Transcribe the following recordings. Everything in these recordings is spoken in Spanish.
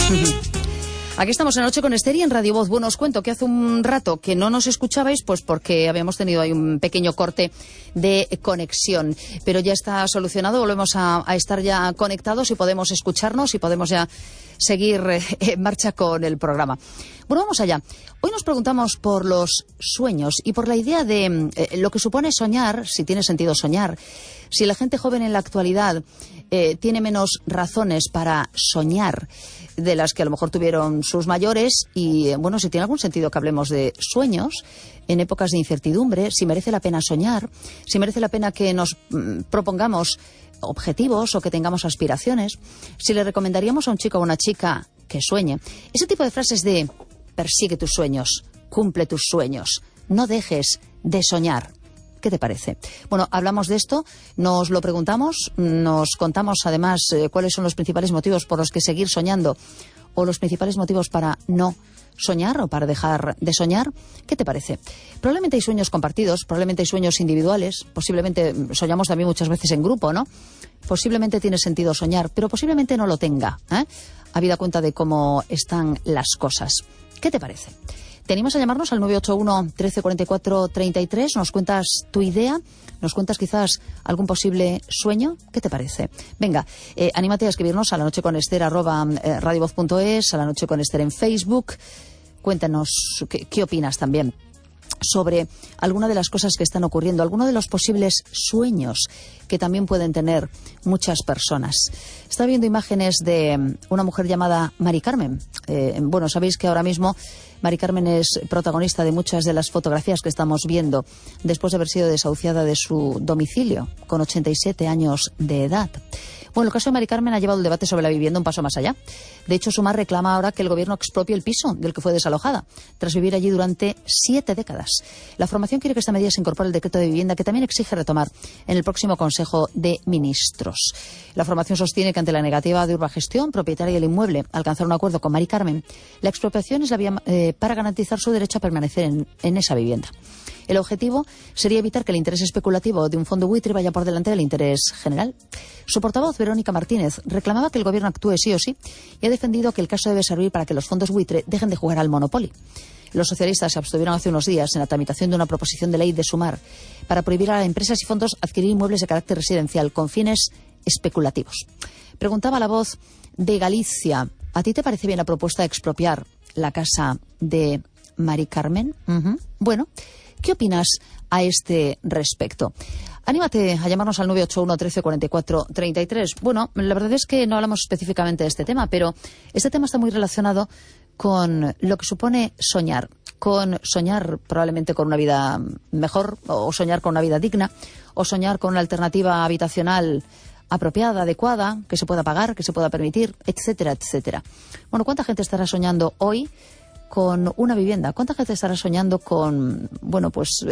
Aquí estamos en La Noche con Esther y en Radio Voz. Bueno, os cuento que hace un rato que no nos escuchabais, pues porque habíamos tenido ahí un pequeño corte de conexión. Pero ya está solucionado, volvemos a estar ya conectados y podemos escucharnos y podemos ya seguir en marcha con el programa. Bueno, vamos allá. Hoy nos preguntamos por los sueños y por la idea de lo que supone soñar, si tiene sentido soñar, si la gente joven en la actualidad tiene menos razones para soñar de las que a lo mejor tuvieron sus mayores y, bueno, si tiene algún sentido que hablemos de sueños en épocas de incertidumbre, si merece la pena soñar, si merece la pena que nos propongamos objetivos o que tengamos aspiraciones, si le recomendaríamos a un chico o a una chica que sueñe. Ese tipo de frases de persigue tus sueños, cumple tus sueños, no dejes de soñar. ¿Qué te parece? Bueno, hablamos de esto, nos lo preguntamos, nos contamos además cuáles son los principales motivos por los que seguir soñando o los principales motivos para no soñar o para dejar de soñar. ¿Qué te parece? Probablemente hay sueños compartidos, probablemente hay sueños individuales, posiblemente soñamos también muchas veces en grupo, ¿no? Posiblemente tiene sentido soñar, pero posiblemente no lo tenga, habida cuenta de cómo están las cosas. ¿Qué te parece? Te animas a llamarnos al 981 1344 33, nos cuentas tu idea, nos cuentas quizás algún posible sueño. ¿Qué te parece? Venga, anímate a escribirnos a lanocheconester@radiovoz.es, a La Noche con Esther en Facebook. Cuéntanos qué opinas también sobre alguna de las cosas que están ocurriendo, alguno de los posibles sueños que también pueden tener muchas personas. Está viendo imágenes de una mujer llamada Mari Carmen. Bueno, sabéis que ahora mismo Mari Carmen es protagonista de muchas de las fotografías que estamos viendo después de haber sido desahuciada de su domicilio con 87 años de edad. Bueno, el caso de Mari Carmen ha llevado el debate sobre la vivienda un paso más allá. De hecho, Sumar reclama ahora que el gobierno expropie el piso del que fue desalojada, tras vivir allí durante 7 décadas. La formación quiere que esta medida se incorpore al decreto de vivienda, que también exige retomar en el próximo Consejo de Ministros. La formación sostiene que ante la negativa de Urbagestión, propietaria del inmueble, a alcanzar un acuerdo con Mari Carmen, la expropiación es la vía para garantizar su derecho a permanecer en esa vivienda. El objetivo sería evitar que el interés especulativo de un fondo buitre vaya por delante del interés general. Su portavoz, Verónica Martínez, reclamaba que el gobierno actúe sí o sí y ha defendido que el caso debe servir para que los fondos buitre dejen de jugar al Monopoly. Los socialistas se abstuvieron hace unos días en la tramitación de una proposición de ley de Sumar para prohibir a empresas y fondos adquirir inmuebles de carácter residencial con fines especulativos. Preguntaba La Voz de Galicia, ¿a ti te parece bien la propuesta de expropiar la casa de Mari Carmen? Bueno, ¿qué opinas a este respecto? Anímate a llamarnos al 981 1344 33. Bueno, la verdad es que no hablamos específicamente de este tema, pero este tema está muy relacionado con lo que supone soñar. Con soñar probablemente con una vida mejor, o soñar con una vida digna, o soñar con una alternativa habitacional apropiada, adecuada, que se pueda pagar, que se pueda permitir, etcétera, etcétera. Bueno, ¿cuánta gente estará soñando hoy con una vivienda? ¿Cuánta gente estará soñando con, bueno, pues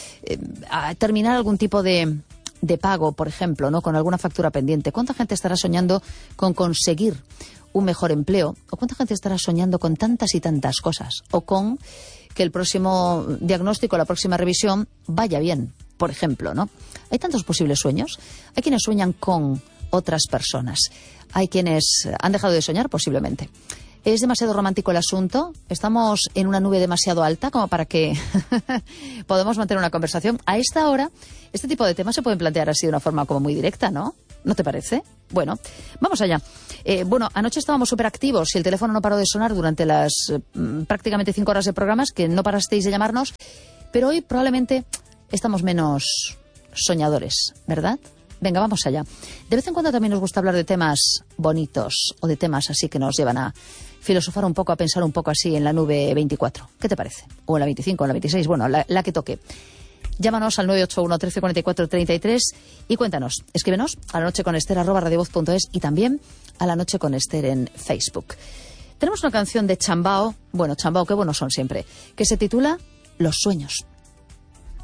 a terminar algún tipo de pago, por ejemplo, ¿no? Con alguna factura pendiente? ¿Cuánta gente estará soñando con conseguir un mejor empleo? ¿O cuánta gente estará soñando con tantas y tantas cosas? ¿O con que el próximo diagnóstico, la próxima revisión vaya bien, por ejemplo, ¿no? Hay tantos posibles sueños. Hay quienes sueñan con otras personas. Hay quienes han dejado de soñar, posiblemente. ¿Es demasiado romántico el asunto? ¿Estamos en una nube demasiado alta como para que podamos mantener una conversación? A esta hora, este tipo de temas se pueden plantear así de una forma como muy directa, ¿no? ¿No te parece? Bueno, vamos allá. Bueno, anoche estábamos súper activos y el teléfono no paró de sonar durante las prácticamente 5 horas de programas, que no parasteis de llamarnos, pero hoy probablemente estamos menos soñadores, ¿verdad? Venga, vamos allá. De vez en cuando también nos gusta hablar de temas bonitos o de temas así que nos llevan a filosofar un poco, a pensar un poco así en la nube 24. ¿Qué te parece? O en la 25, o en la 26, bueno, la que toque. Llámanos al 981 1344 33 y cuéntanos. Escríbenos a lanocheconester@radiovoz.es y también a La Noche con Esther en Facebook. Tenemos una canción de Chambao, bueno, Chambao, qué buenos son siempre, que se titula Los sueños.